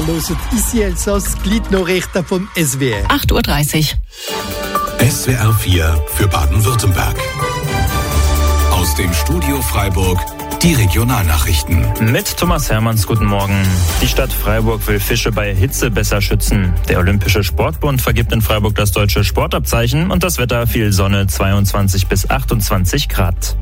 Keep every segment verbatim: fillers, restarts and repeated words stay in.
Ihr hört «Ici Elsass», die Gliednachrichten vom S W R. acht Uhr dreißig. S W R vier für Baden-Württemberg. Aus dem Studio Freiburg die Regionalnachrichten. Mit Thomas Hermanns, guten Morgen. Die Stadt Freiburg will Fische bei Hitze besser schützen. Der Olympische Sportbund vergibt in Freiburg das deutsche Sportabzeichen und das Wetter viel Sonne, zweiundzwanzig bis achtundzwanzig Grad.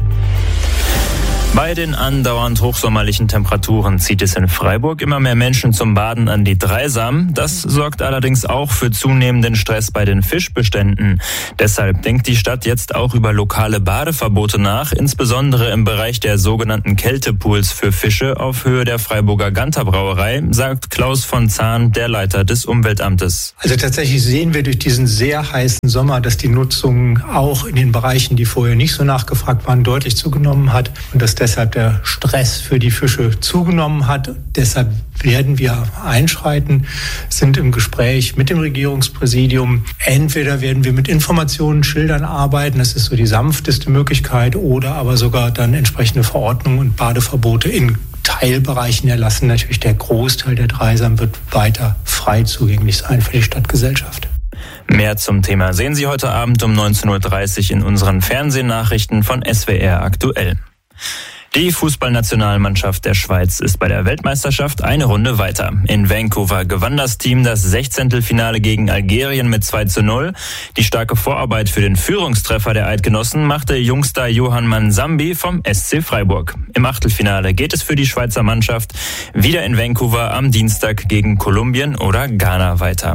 Bei den andauernd hochsommerlichen Temperaturen zieht es in Freiburg immer mehr Menschen zum Baden an die Dreisam. Das sorgt allerdings auch für zunehmenden Stress bei den Fischbeständen. Deshalb denkt die Stadt jetzt auch über lokale Badeverbote nach, insbesondere im Bereich der sogenannten Kältepools für Fische auf Höhe der Freiburger Ganter Brauerei, sagt Klaus von Zahn, der Leiter des Umweltamtes. Also tatsächlich sehen wir durch diesen sehr heißen Sommer, dass die Nutzung auch in den Bereichen, die vorher nicht so nachgefragt waren, deutlich zugenommen hat und dass deshalb der Stress für die Fische zugenommen hat. Deshalb werden wir einschreiten, sind im Gespräch mit dem Regierungspräsidium. Entweder werden wir mit Informationen, Schildern arbeiten, das ist so die sanfteste Möglichkeit, oder aber sogar dann entsprechende Verordnungen und Badeverbote in Teilbereichen erlassen. Natürlich der Großteil der Dreisam wird weiter frei zugänglich sein für die Stadtgesellschaft. Mehr zum Thema sehen Sie heute Abend um neunzehn Uhr dreißig in unseren Fernsehnachrichten von S W R aktuell. Die Fußballnationalmannschaft der Schweiz ist bei der Weltmeisterschaft eine Runde weiter. In Vancouver gewann das Team das Sechzehntelfinale gegen Algerien mit zwei zu null. Die starke Vorarbeit für den Führungstreffer der Eidgenossen machte Jungstar Johann Mansambi vom S C Freiburg. Im Achtelfinale geht es für die Schweizer Mannschaft wieder in Vancouver am Dienstag gegen Kolumbien oder Ghana weiter.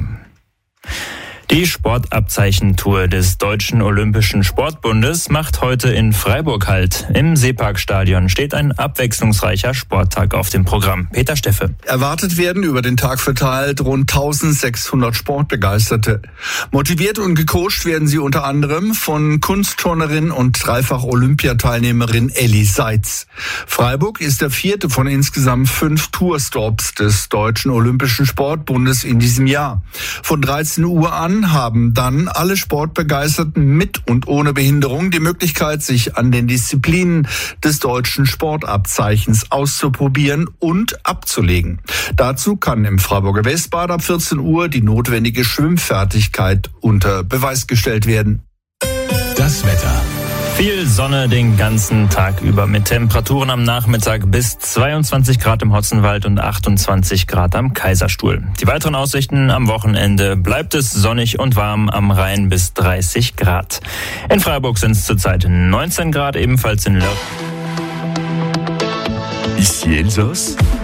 Die Sportabzeichentour des Deutschen Olympischen Sportbundes macht heute in Freiburg Halt. Im Seeparkstadion steht ein abwechslungsreicher Sporttag auf dem Programm. Peter Steffe. Erwartet werden über den Tag verteilt rund eintausendsechshundert Sportbegeisterte. Motiviert und gecoacht werden sie unter anderem von Kunstturnerin und Dreifach-Olympiateilnehmerin Elli Seitz. Freiburg ist der vierte von insgesamt fünf Tourstops des Deutschen Olympischen Sportbundes in diesem Jahr. Von dreizehn Uhr an haben dann alle Sportbegeisterten mit und ohne Behinderung die Möglichkeit, sich an den Disziplinen des deutschen Sportabzeichens auszuprobieren und abzulegen. Dazu kann im Freiburger Westbad ab vierzehn Uhr die notwendige Schwimmfertigkeit unter Beweis gestellt werden. Das Wetter. Viel Sonne den ganzen Tag über mit Temperaturen am Nachmittag bis zweiundzwanzig Grad im Hotzenwald und achtundzwanzig Grad am Kaiserstuhl. Die weiteren Aussichten: am Wochenende bleibt es sonnig und warm, am Rhein bis dreißig Grad. In Freiburg sind es zurzeit neunzehn Grad, ebenfalls in Lörrach. Ici Elsass.